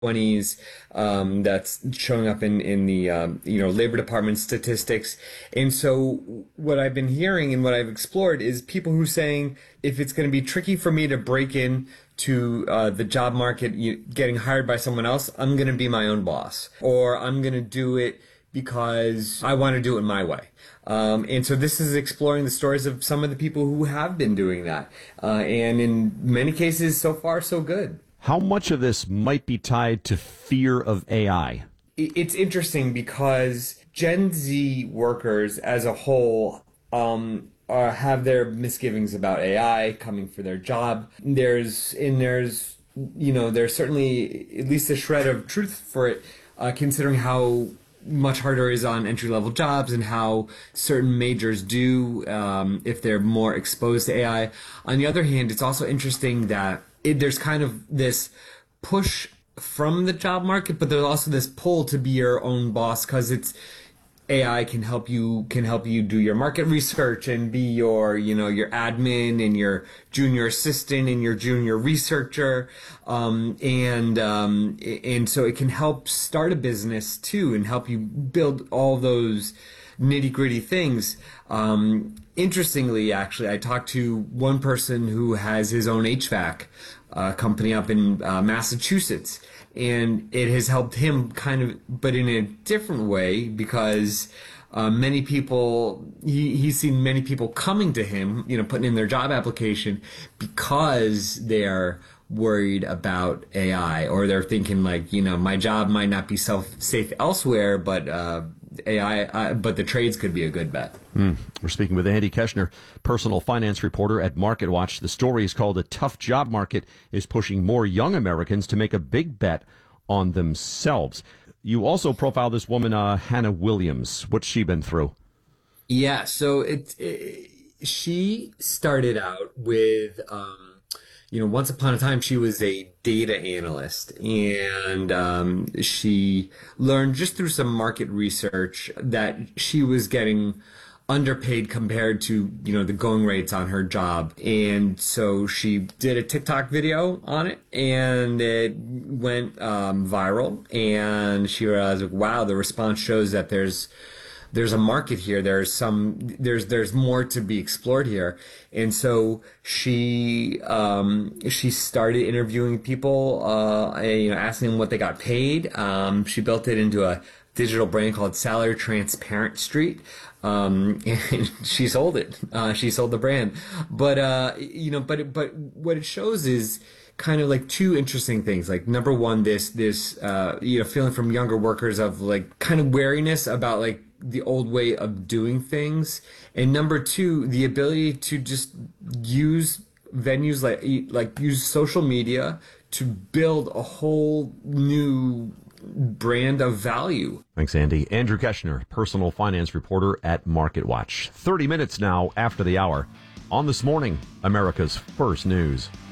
20s, that's showing up in the Labor Department statistics. And so what I've been hearing and what I've explored is people who are saying, if it's going to be tricky for me to break in to the job market, getting hired by someone else, I'm going to be my own boss, or I'm going to do it because I want to do it my way. And so this is exploring the stories of some of the people who have been doing that. And in many cases, so far, so good. How much of this might be tied to fear of AI? It's interesting because Gen Z workers as a whole have their misgivings about AI coming for their job. There's certainly at least a shred of truth for it, considering how much harder it is on entry-level jobs and how certain majors do if they're more exposed to AI. On the other hand, it's also interesting that there's kind of this push from the job market, but there's also this pull to be your own boss because AI can help you do your market research and be your admin and your junior assistant and your junior researcher, and so it can help start a business too and help you build all those nitty-gritty things. Interestingly, actually, I talked to one person who has his own HVAC company up in Massachusetts, and it has helped him kind of, but in a different way, because many people, he's seen many people coming to him, putting in their job application because they're worried about AI, or they're thinking my job might not be safe elsewhere, but AI, but the trades could be a good bet. We're speaking with Andy Keshner, personal finance reporter at MarketWatch. The story is called "A Tough Job Market is Pushing More Young Americans to Make a Big Bet on Themselves." You also profile this woman, Hannah Williams. What's she been through? Yeah, so she started out with, once upon a time she was a data analyst, and she learned just through some market research that she was getting underpaid compared to, the going rates on her job. And so she did a TikTok video on it, and it went viral, and she realized, wow, the response shows that there's a market here. There's more to be explored here. And so she started interviewing people, asking them what they got paid. She built it into a digital brand called Salary Transparent Street. And she sold it. She sold the brand. But what it shows is kind of like two interesting things. Like, number one, this feeling from younger workers of kind of wariness about the old way of doing things, and number two, the ability to just use venues like use social media to build a whole new brand of value. Thanks, Andy. Andrew Keshner, personal finance reporter at MarketWatch. 30 minutes now after the hour on This Morning, America's First News.